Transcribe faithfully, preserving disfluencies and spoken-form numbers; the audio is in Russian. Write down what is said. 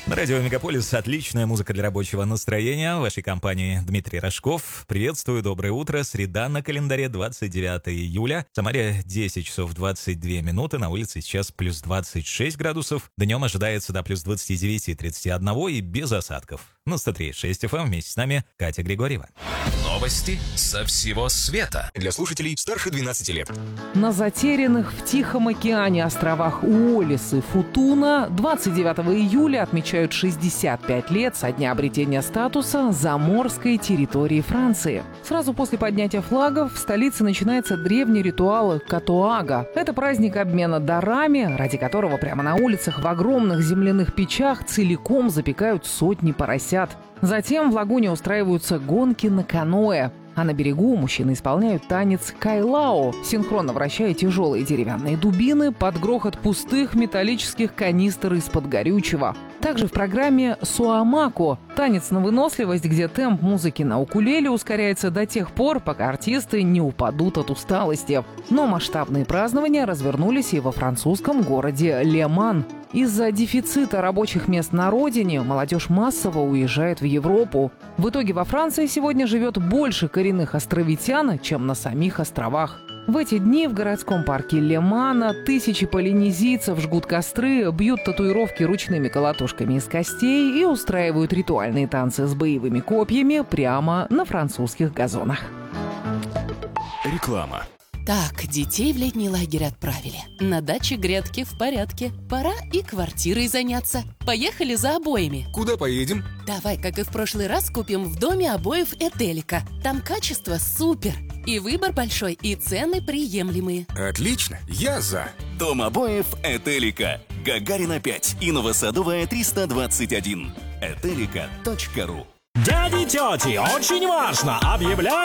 На радио «Мегаполис» отличная музыка для рабочего настроения. В вашей компании Дмитрий Рожков. Приветствую, доброе утро. Среда на календаре, двадцать девятое июля. В Самаре десять часов двадцать две минуты. На улице сейчас плюс двадцать шесть градусов. Днем ожидается до плюс двадцати девяти тридцати одного и без осадков. На сто три и шесть эф эм вместе с нами Катя Григорьева. Новости со всего света. Для слушателей старше двенадцати лет. На затерянных в Тихом океане островах Уоллис и Футуна двадцать девятого июля отмечают шестьдесят пять лет со дня обретения статуса заморской территории Франции. Сразу после поднятия флагов в столице начинается древний ритуал Катуага. Это праздник обмена дарами, ради которого прямо на улицах в огромных земляных печах целиком запекают сотни поросят. Затем в лагуне устраиваются гонки на каноэ. А на берегу мужчины исполняют танец кайлао, синхронно вращая тяжелые деревянные дубины под грохот пустых металлических канистр из-под горючего. Также в программе суамако – танец на выносливость, где темп музыки на укулеле ускоряется до тех пор, пока артисты не упадут от усталости. Но масштабные празднования развернулись и во французском городе Ле-Ман. Из-за дефицита рабочих мест на родине молодежь массово уезжает в Европу. В итоге во Франции сегодня живет больше коренных островитян, чем на самих островах. В эти дни в городском парке Ле-Мана тысячи полинезийцев жгут костры, бьют татуировки ручными колотушками из костей и устраивают ритуальные танцы с боевыми копьями прямо на французских газонах. Реклама. Так, детей в летний лагерь отправили. На даче грядки в порядке. Пора и квартирой заняться. Поехали за обоями. Куда поедем? Давай, как и в прошлый раз, купим в доме обоев Этелика. Там качество супер. И выбор большой, и цены приемлемые. Отлично, я за. Дом обоев Этелика. Гагарина пять и Новосадовая триста двадцать один. этелика точка ру. Дяди, тети, очень важно! Объявляем